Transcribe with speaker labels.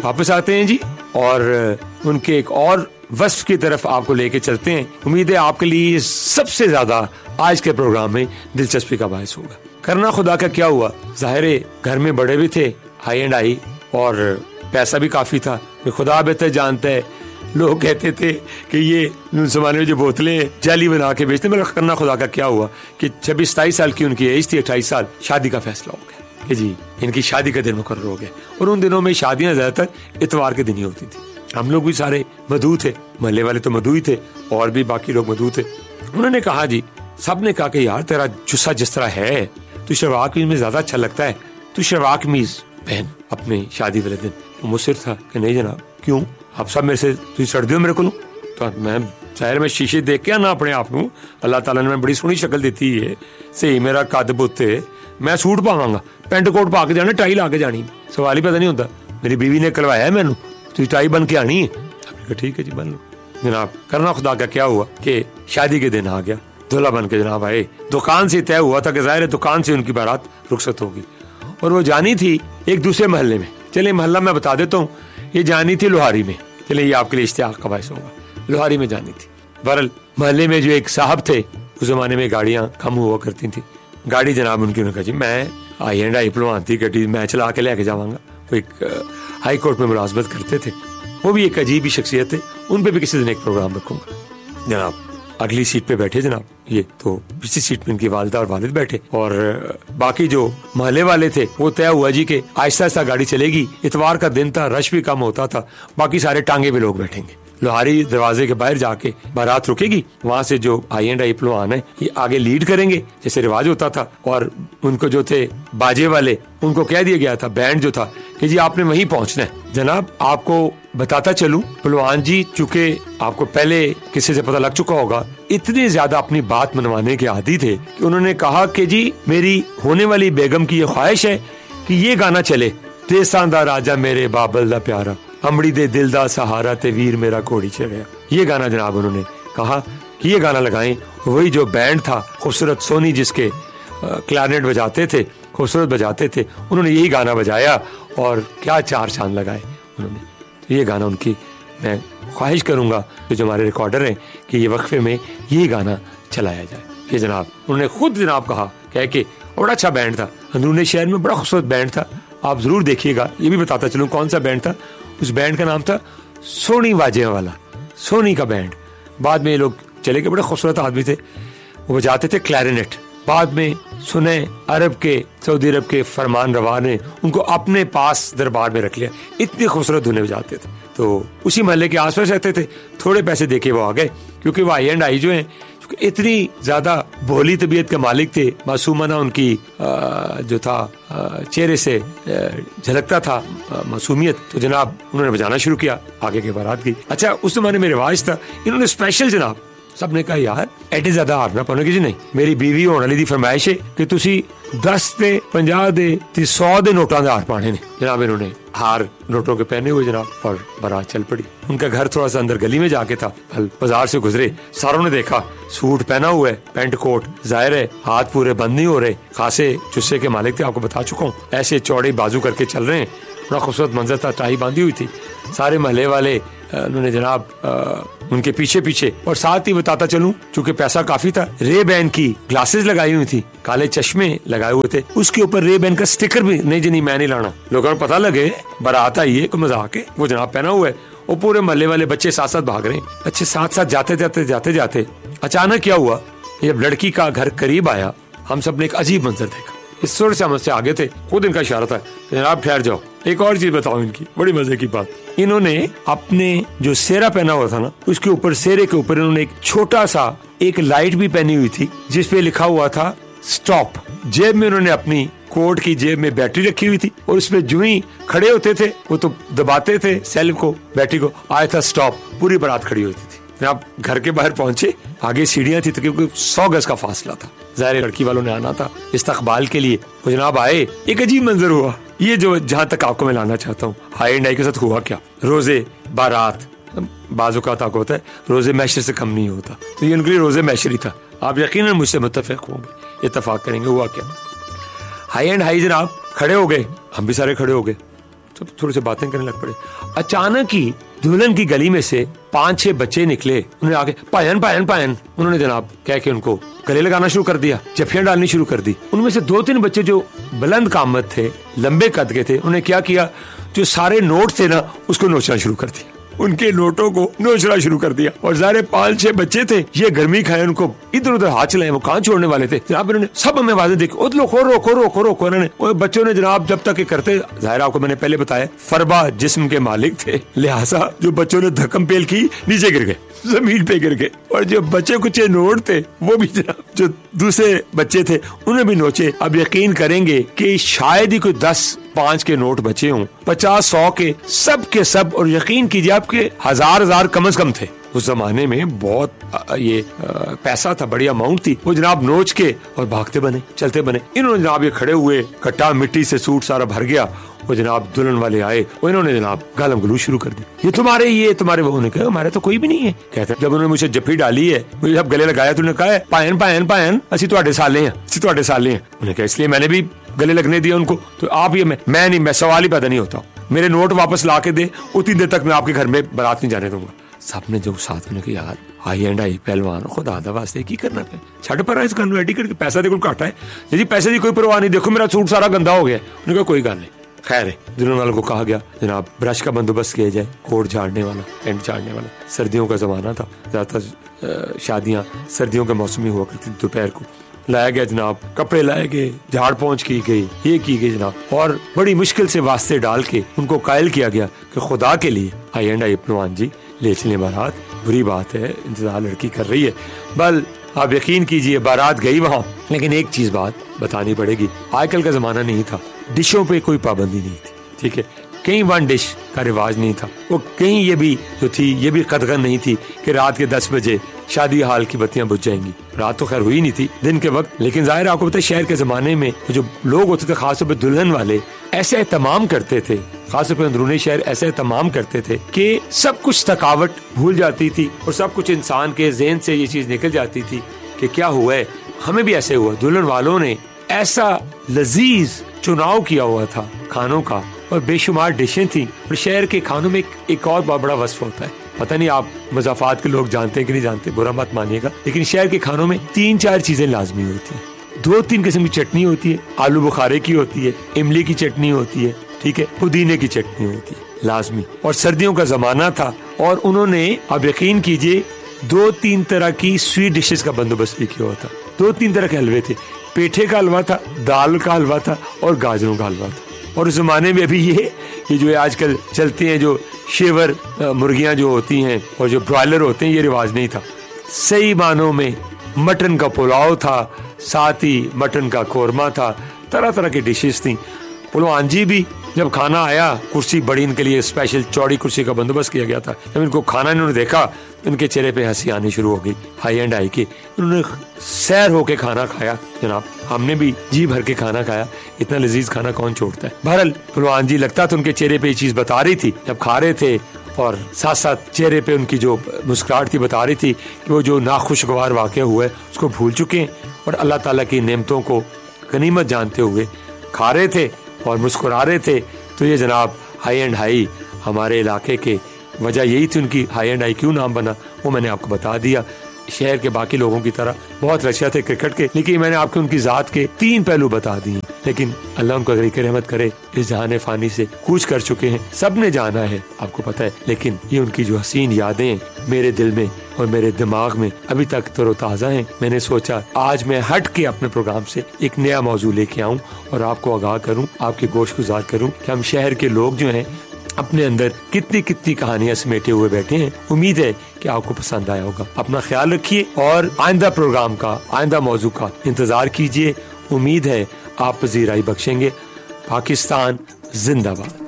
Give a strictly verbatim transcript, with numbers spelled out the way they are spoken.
Speaker 1: वापस आते हैं जी और उनके एक और वस्फ की तरफ आपको लेके चलते हैं। उम्मीद है आपके लिए सबसे ज्यादा आज के प्रोग्राम में दिलचस्पी का बायस होगा। करना खुदा का क्या हुआ, जाहिर है घर में बड़े भी थे, हाई एंड हाई, और पैसा भी काफी था। खुदा बेहतर जानता है, लोग कहते थे कि ये जमाने में जो बोतलें जाली बना के बेचते, मगर करना खुदा का क्या हुआ कि छब्बीस सताईस साल की उनकी एज थी, अट्ठाईस साल शादी का फैसला हो गया कि जी इनकी शादी का दिन मुकर्रर हो गया। और उन दिनों में शादियां ज्यादातर इतवार के दिन ही होती थी। हम लोग भी सारे मधु थे, महल्ले वाले तो मधु ही थे और भी बाकी लोग मधु थे। उन्होंने कहा जी, सब ने कहा कि यार तेरा जुस्सा जिस तरह है, तू शलवार कमीज में ज्यादा अच्छा लगता है, तू शलवार कमीज पहन अपने शादी वाले दिन। मुझसे था कि नहीं जनाब, क्यों आप सब मेरे से तुम सड़दे हो मेरे को। तो मैं जाहिर में शीशे देख के ना अपने आप को, अल्लाह ताला ने मैं बड़ी सोहनी शक्ल दी है, सही मेरा कद बुत्ते, मैं सूट पावांगा, पेंट कोट पा के जाना, टाई ला के जानी, सवाल ही पता नहीं होता। मेरी बीवी ने करवाया है मैनू, तुझे टाई बन के आनी है। ठीक है जी बन लो। जनाब करना खुदा का क्या हुआ कि शादी के दिन आ गया, दूल्हा बन के जनाब आए। दुकान से तय हुआ था कि जाहिर है दुकान से उनकी बारात रुखसत होगी और वो जानी थी एक दूसरे महल्ले में। चले महल्ला मैं बता देता हूँ, ये जानी थी लोहारी में। चले ये आपके लिए इश्तियाक का बायस होगा, लोहारी में जानी थी। बहरहाल महल्ले में जो एक साहब थे, उस जमाने में गाड़ियां कम हुआ करती थी, गाड़ी जनाब उनकी, उन्होंने कहा जी मैं आई एंड आई पलवान थी गड्डी, मैं चला के लेके जावांगा। वो एक हाई कोर्ट में मुलाजमत करते थे, वो भी एक अजीब ही शख्सियत है, उन पे भी किसी दिन एक प्रोग्राम रखूंगा। जनाब अगली सीट पे बैठे जनाब, ये तो पिछली सीट में इनकी वालिदा और वालिद बैठे, और बाकी जो महल्ले वाले थे वो तय हुआ जी के आहिस्ता आहिस्ता गाड़ी चलेगी। इतवार का दिन था, रश भी कम होता था, बाकी सारे टांगे पे लोग बैठेंगे। लोहारी दरवाजे के बाहर जाके बारात रुकेगी, वहाँ से जो आई एंड आई पहलवान है ये आगे लीड करेंगे जैसे रिवाज होता था, और उनको जो थे बाजे वाले उनको कह दिया गया था, बैंड जो था, कि जी आपने वहीं पहुंचना है। जनाब आपको बताता चलूं, पहलवान जी चूंकि आपको पहले किसी से पता लग चुका होगा, इतने ज्यादा अपनी बात मनवाने के आदी थे कि उन्होंने कहा कि जी मेरी होने वाली बेगम की ये ख्वाहिश है कि ये गाना चले, देसां दा राजा मेरे बाबल दा प्यारा, अमड़ी दे दिल दा सहारा ते वीर मेरा घोड़ी चढ़िया। ये गाना जनाब उन्होंने कहा कि ये गाना लगाएं। वही जो बैंड था खूबसूरत सोनी, जिसके क्लारनेट बजाते थे, खूबसूरत बजाते थे, उन्होंने यही गाना बजाया और क्या चार चांद लगाए उन्होंने। तो ये गाना उनकी मैं ख्वाहिश करूंगा कि जो हमारे रिकॉर्डर हैं कि ये वक्फे में ये गाना चलाया जाए। ये जनाब उन्होंने खुद जनाब कहा, कह के बड़ा अच्छा बैंड था, अंदरूनी शहर में बड़ा खूबसूरत बैंड था, आप जरूर देखिएगा। ये भी बताता चलूं कौन सा बैंड था, उस बैंड का नाम था सोनी वाजे वाला, सोनी का बैंड। बाद में ये लोग चले गए, बड़े खूबसूरत आदमी थे, वो बजाते थे क्लैरिनेट। बाद में सुने अरब के, सऊदी अरब के फरमान रवा ने उनको अपने पास दरबार में रख लिया, इतनी खूबसूरत धुनें बजाते थे। तो उसी महल्ले के आसपास रहते थे, थोड़े पैसे देके वो आ गए, क्योंकि वो आई एंड आई जो है इतनी ज्यादा भोली तबीयत के मालिक थे, मासूमाना उनकी आ, जो था चेहरे से झलकता था मासूमियत। तो जनाब उन्होंने बजाना शुरू किया, आगे के बारात की। अच्छा उस जमाने में रिवाज था, इन्होंने स्पेशल जनाब सबने कहा यार एटे ज्यादा हार ना पाने की जी नहीं, मेरी बीवी होने वाली दी फरमाइश है कि तुसी दस ते पंजाह दे ते सौ दे नोटा दे हार पाने ने। जनाब इन्होंने हार नोटों के पहने हुए जनाब, और बारात चल पड़ी। उनका घर थोड़ा सा अंदर गली में जाके था, बाजार से गुजरे, सारों ने देखा सूट पहना हुआ है, पेंट कोट, जाहिर है हाथ पूरे बंद नहीं हो रहे, खासे जुस्से के मालिक थे, आपको बता चुका हूँ, ऐसे चौड़े बाजू करके चल रहे हैं, बड़ा खूबसूरत मंजर था, टाई बांधी हुई थी। सारे महल्ले वाले उन्होंने जनाब आ, उनके पीछे पीछे, और साथ ही बताता चलूं चूंकि पैसा काफी था, रे बैन की ग्लासेस लगाई हुई थी, काले चश्मे लगाए हुए थे, उसके ऊपर रे बैन का स्टिकर भी नहीं जी नहीं मैं नहीं लाना, लोगों को पता लगे बारात आई है, कोई मजाक है, वो जनाब पहना हुआ है, वो पूरे महल्ले वाले बच्चे साथ साथ भाग रहे हैं। अच्छे साथ साथ जाते जाते जाते जाते अचानक क्या हुआ, जब लड़की का घर करीब आया, हम सब ने एक अजीब मंजर देखा। इस सोच से हमसे आगे थे, खुद इनका इशारा था जनाब ठहर जाओ। एक और चीज बताओ इनकी, बड़ी मजे की बात, इन्होंने अपने जो सेहरा पहना हुआ था ना, उसके ऊपर सेहरे के ऊपर इन्होंने एक छोटा सा एक लाइट भी पहनी हुई थी, जिसपे लिखा हुआ था स्टॉप। जेब में उन्होंने अपनी कोट की जेब में बैटरी रखी हुई थी, और उसमें जो ही खड़े होते थे वो तो दबाते थे सेल को, बैटरी को, आया था स्टॉप, पूरी बारात खड़ी होती थी। आप घर के बाहर पहुंचे, आगे सीढ़ियां थी, तो क्योंकि सौ गज का फासला था, जाहिर लड़की वालों ने आना था इस्तकबाल के लिए। वो जनाब आए, एक अजीब मंजर हुआ, ये जो जहां तक आपको मैं लाना चाहता हूँ, हाई एंड हाई के साथ हुआ क्या, रोजे बारात बाजू का ताक होता है, रोजे मैशर से कम नहीं होता, तो ये उनके लिए रोजे मैशर ही था। आप यकीनन मुझसे मुत्तफिक होंगे, इत्तफाक करेंगे। हुआ क्या, हाई एंड हाई जनाब खड़े हो गए, हम भी सारे खड़े हो गए, सब थोड़ी सी बातें करने लग पड़े। अचानक ही दुल्हन की गली में से पांच छह बच्चे निकले। उन्होंने आके पायन पायन पायन उन्होंने जनाब कह के उनको गले लगाना शुरू कर दिया, जफियां डालनी शुरू कर दी। उनमें से दो तीन बच्चे जो बुलंद कामत थे, लंबे कद के थे, उन्होंने क्या किया, जो सारे नोट थे ना उसको नोचना शुरू कर दिया, उनके नोटों को नोचना शुरू कर दिया। और सारे पांच छह बच्चे थे, ये गर्मी खाए, उनको इधर उधर हाथ चलाए, वो कहाँ छोड़ने वाले थे जनाब। इन्होंने सब हमें आवाजें देखी, रोको रोको रोको रोको। इन्होंने बच्चों ने जनाब जब तक ये करते, जाहिर आपको मैंने पहले बताया फरबा जिस्म के मालिक थे, लिहाजा जो बच्चों ने धक्कम पेल की नीचे गिर गए, जमीन पे गिर गए। और जो बच्चे कुछ नोट थे वो भी जनाब जो दूसरे बच्चे थे उन्हें भी नोचे। अब यकीन करेंगे कि शायद ही कोई दस पांच के नोट बचे हों, पचास सौ के, सब के सब। और यकीन कीजिए आपके हजार हजार कम से कम थे। उस जमाने में बहुत ये पैसा था, बड़ी अमाउंट थी। वो जनाब नोच के और भागते बने, चलते बने। इन्होंने जनाब ये खड़े हुए, कट्टा मिट्टी से सूट सारा भर गया। वो जनाब दुल्हन वाले आए, वो इन्होंने जनाब गालम गलूज शुरू कर दी, ये तुम्हारे ये तुम्हारे। वो कहा हमारे तो कोई भी नहीं है। कहते जब उन्होंने मुझे जफ्फी डाली है, मुझे जब गले लगाया तो उन्होंने कहा पायन पायन पायन असी तुम्हारे साले हैं, असी तुम्हारे साले हैं। उन्होंने कहा इसलिए मैंने भी गले लगने दिया उनको। तो आप ये मैं, मैं नहीं, मैं सवाल ही पैदा नहीं होता, मेरे नोट वापस ला के दे, उतनी देर तक मैं आपके घर में बारात नहीं जाने दूंगा। सबने जो साथ में कहा यार आई एंड आई पहलवान खुदा दा वास्ते की करना पे, छड़ पर इस गल रेडी करके पैसा देखो घाटा है जी, पैसे की कोई परवाह नहीं, देखो मेरा सूट सारा गंदा हो गया। उन्होंने कहा कोई गल नहीं। खैर है, दुल्हन वालों को कहा गया जनाब ब्रश का बंदोबस्त किया जाए, कोट झाड़ने वाला, पेंट झाड़ने वाला। सर्दियों का जमाना था, ज्यादातर शादियां सर्दियों के मौसम में हुआ करती, दोपहर को लाया गया जनाब, कपड़े लाए गए, झाड़ पहुंच की गई, ये की गई जनाब। और बड़ी मुश्किल से वास्ते डाल के उनको कायल किया गया कि खुदा के लिए आई एंड आई पहलवान जी ले चले बारात। बुरी बात है, इंतजार लड़की कर रही है। बल आप यकीन कीजिए बारात गई वहाँ, लेकिन एक चीज बात बतानी पड़ेगी, आजकल का जमाना नहीं था, डिशों पे कोई पाबंदी नहीं थी, ठीक है। कहीं वन डिश का रिवाज नहीं था, वो कहीं ये भी जो थी ये भी कदगन नहीं थी कि रात के दस बजे शादी हाल की बत्तियां बुझ जाएंगी। रात तो खैर हुई नहीं थी, दिन के वक्त। लेकिन जाहिर आपको पता है शहर के जमाने में जो लोग होते थे, खासतौर पर दुल्हन वाले, ऐसे एहतमाम करते थे, खासतौर पर अंदरूनी शहर ऐसे एहतमाम करते थे कि सब कुछ थकावट भूल जाती थी और सब कुछ इंसान के ज़हन से ये चीज निकल जाती थी कि क्या हुआ है। हमें भी ऐसे हुआ, दुल्हन वालों ने ऐसा लजीज चुनाव किया हुआ था खानों का, और बेशुमार डिशें थी। और शहर के खानों में एक, एक और बहुत बड़ा वस्फ होता है, पता नहीं आप मज़ाफ़ात के लोग जानते हैं कि नहीं जानते, बुरा मत मानिएगा, लेकिन शहर के खानों में तीन चार चीजें लाजमी होती हैं। दो तीन किस्म की चटनी होती है, आलू बुखारे की होती है, इमली की चटनी होती है, ठीक है, पुदीने की चटनी होती है लाजमी। और सर्दियों का जमाना था और उन्होंने, आप यकीन कीजिए, दो तीन तरह की स्वीट डिशेस का बंदोबस्त भी किया हुआ था। दो तीन तरह के हलवे थे, पेठे का हलवा था, दाल का हलवा था और गाजरों का हलवा था। और उस जमाने में भी ये ये जो आजकल चलते हैं जो शेवर मुर्गियां जो होती हैं और जो ब्रॉयलर होते हैं, ये रिवाज नहीं था। सही मानों में मटन का पुलाव था, साथ ही मटन का कोरमा था, तरह तरह की डिशेस थी। पहलवान जी भी जब खाना आया, कुर्सी बड़ी इनके लिए स्पेशल चौड़ी कुर्सी का बंदोबस्त किया गया था। जब इनको खाना इन्होंने देखा, इनके चेहरे पे हंसी आनी शुरू हो गई, हाई एंड आई की। इन्होंने सैर होके खाना खाया जनाब, हमने भी जी भर के खाना खाया, इतना लजीज खाना कौन छोड़ता है। बहरहाल पहलवान जी लगता तो उनके चेहरे पे ये चीज बता रही थी जब खा रहे थे, और साथ साथ चेहरे पे उनकी जो मुस्कुराहट थी बता रही थी कि वो जो नाखुशगवार वाक़या हुआ है उसको भूल चुके हैं और अल्लाह ताला की नेमतों को गनीमत जानते हुए खा रहे थे और मुस्कुरा रहे थे। तो ये जनाब हाई एंड हाई हमारे इलाके के वजह यही थी, उनकी हाई एंड हाई क्यों नाम बना वो मैंने आपको बता दिया। शहर के बाकी लोगों की तरह बहुत रशिया थे क्रिकेट के, लेकिन मैंने आपको उनकी जात के तीन पहलू बता दिए। लेकिन अल्लाह उनको गरीक रहमत करे, इस जहान फानी से कूच कर चुके हैं, सब ने जाना है आपको पता है। लेकिन ये उनकी जो हसीन यादें मेरे दिल में और मेरे दिमाग में अभी तक तरोताज़ा हैं। मैंने सोचा आज मैं हट के अपने प्रोग्राम से एक नया मौजू लेके आऊँ और आपको आगाह करूँ, आपके गोश गुजार करूँ कि हम शहर के लोग जो हैं अपने अंदर कितनी कितनी कहानियां समेटे हुए बैठे हैं। उम्मीद है कि आपको पसंद आया होगा। अपना ख्याल रखिए और आइंदा प्रोग्राम का, आइंदा मौजू का इंतजार कीजिए। उम्मीद है आप पजीराई बख्शेंगे। पाकिस्तान जिंदाबाद।